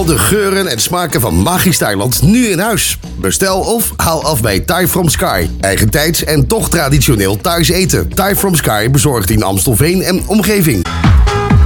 Al de geuren en smaken van magisch Thailand nu in huis. Bestel of haal af bij Thai From Sky. Eigentijds en toch traditioneel Thais eten. Thai From Sky bezorgt in Amstelveen en omgeving.